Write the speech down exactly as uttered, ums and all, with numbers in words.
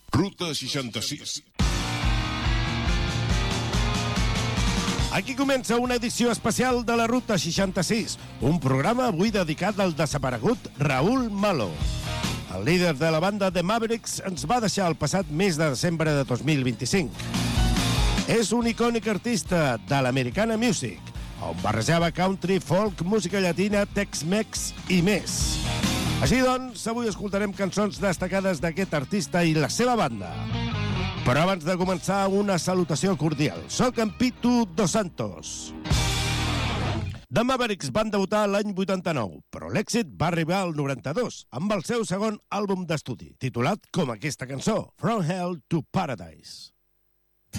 Ruta seixanta-sis. Aquí comença una edició especial de la Ruta seixanta-sis, un programa avui dedicat al desaparegut Raúl Malo. El líder de la banda The Mavericks ens va deixar el passat mes de desembre de dos mil vint-i-cinc. És un icònic artista de l'Americana Music, on barrejava country, folk, música llatina, Tex-Mex i més. Així doncs, avui escoltarem cançons destacades d'aquest artista i la seva banda. Però abans de començar, una salutació cordial. Soc en Pitu Dos Santos. The Mavericks van debutar l'any vuitanta-nou, però l'èxit va arribar al noranta-dos, amb el seu segon àlbum d'estudi, titulat com aquesta cançó, From Hell to Paradise.